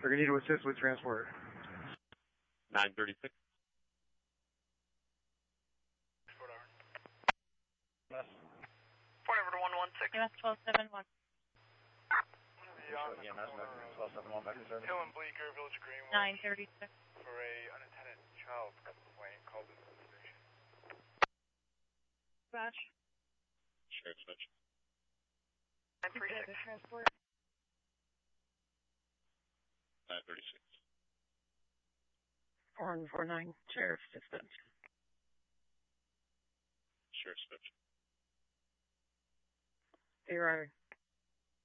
They're going to need to assist with transport. 936. Report over to 116. EMS 1271. Hill and Bleecker, Village Greenwood. 936. For a unattended child complaint called into the station. Dispatch. Sheriff's Dutch. 936. Transport. 936. 4149, Sheriff's Dispatch. Sheriff's Dutch. 0